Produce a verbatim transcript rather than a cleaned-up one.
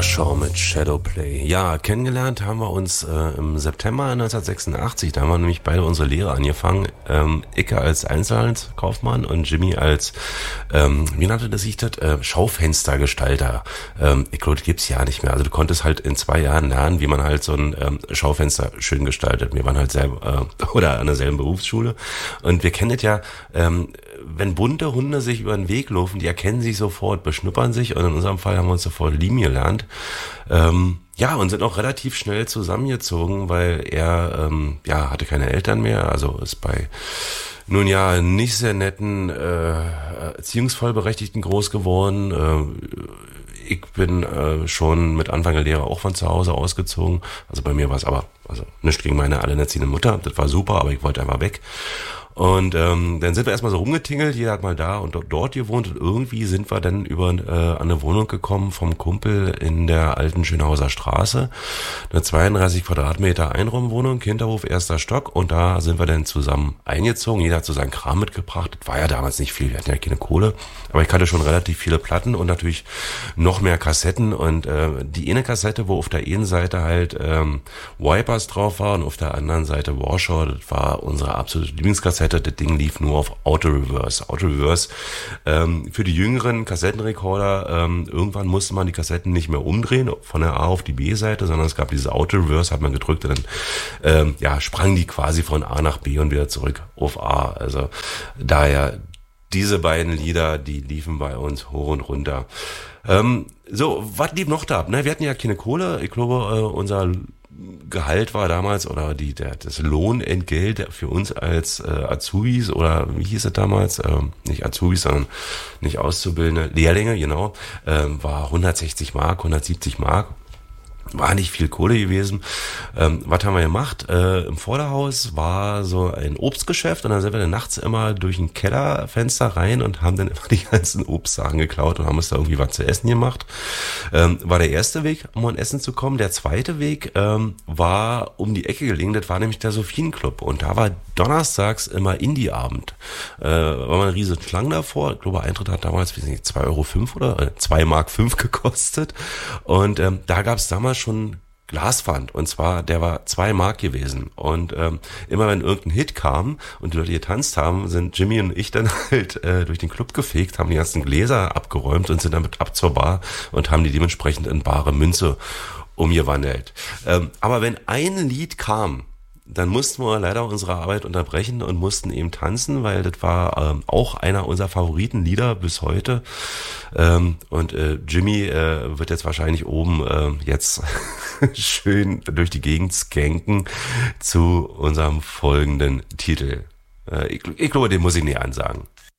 Warschau mit Shadowplay. Ja, kennengelernt haben wir uns äh, im September neunzehnhundertsechsundachtzig. Da haben wir nämlich beide unsere Lehre angefangen. Ähm, Icke als Einzelhandelskaufmann und Jimmy als, ähm, wie nannte das sich das? Äh, Schaufenstergestalter. Ähm, ich glaube, das gibt's ja nicht mehr. Also du konntest halt in zwei Jahren lernen, wie man halt so ein ähm, Schaufenster schön gestaltet. Wir waren halt selber, äh, oder an derselben Berufsschule. Und wir kennen das ja, ähm, wenn bunte Hunde sich über den Weg laufen, die erkennen sich sofort, beschnuppern sich und in unserem Fall haben wir uns sofort lieben gelernt. Ähm, ja, und sind auch relativ schnell zusammengezogen, weil er ähm, ja hatte keine Eltern mehr, also ist bei nun ja nicht sehr netten äh, Erziehungsvollberechtigten groß geworden. Äh, ich bin äh, schon mit Anfang der Lehre auch von zu Hause ausgezogen. Also bei mir war es aber, also nicht gegen meine alleinerziehende Mutter, das war super, aber ich wollte einfach weg. Und ähm, dann sind wir erstmal so rumgetingelt, jeder hat mal da und dort, dort gewohnt und irgendwie sind wir dann über äh, an eine Wohnung gekommen vom Kumpel in der alten Schönhauser Straße. Eine zweiunddreißig Quadratmeter Einraumwohnung, Hinterhof, erster Stock und da sind wir dann zusammen eingezogen. Jeder hat so seinen Kram mitgebracht. Das war ja damals nicht viel, wir hatten ja keine Kohle, aber ich hatte schon relativ viele Platten und natürlich noch mehr Kassetten und äh, die eine Kassette, wo auf der einen Seite halt ähm, Wipers drauf war und auf der anderen Seite Warschau, das war unsere absolute Lieblingskassette. Das Ding lief nur auf Auto-Reverse. Auto-Reverse ähm, für die jüngeren Kassettenrekorder, ähm, irgendwann musste man die Kassetten nicht mehr umdrehen, von der A auf die B-Seite, sondern es gab dieses Auto-Reverse, hat man gedrückt und dann ähm, ja, sprang die quasi von A nach B und wieder zurück auf A. Also daher diese beiden Lieder, die liefen bei uns hoch und runter. Ähm, so, was lief noch da? Na, wir hatten ja keine Kohle. Ich glaube, äh, unser Gehalt war damals oder die der das Lohnentgelt für uns als äh, Azubis oder wie hieß es damals, ähm, nicht Azubis, sondern nicht Auszubildende, Lehrlinge, genau, ähm, war hundertsechzig Mark, hundertsiebzig Mark. War nicht viel Kohle gewesen. Ähm, was haben wir gemacht? Äh, Im Vorderhaus war so ein Obstgeschäft und dann sind wir dann nachts immer durch ein Kellerfenster rein und haben dann immer die ganzen Obstsachen geklaut und haben uns da irgendwie was zu essen gemacht. Ähm, war der erste Weg, um an Essen zu kommen. Der zweite Weg ähm, war um die Ecke gelegen. Das war nämlich der Sophiеnclub und da war donnerstags immer Indie-Abend. Äh, war mal eine riesige Schlange davor. Ich glaube, Eintritt hat damals, wie weiß nicht, zwei Euro fünf oder äh, zwei Mark fünf gekostet und ähm, da gab es damals schon Glaspfand und zwar, der war zwei Mark gewesen und ähm, immer wenn irgendein Hit kam und die Leute getanzt haben, sind Jimmy und ich dann halt äh, durch den Club gefegt, haben die ganzen Gläser abgeräumt und sind damit ab zur Bar und haben die dementsprechend in bare Münze umgewandelt. Ähm, aber wenn ein Lied kam, dann mussten wir leider unsere Arbeit unterbrechen und mussten eben tanzen, weil das war ähm, auch einer unserer Favoritenlieder bis heute. Ähm, und äh, Jimmy äh, wird jetzt wahrscheinlich oben äh, jetzt schön durch die Gegend skanken zu unserem folgenden Titel. Äh, ich, ich glaube, den muss ich nicht ansagen.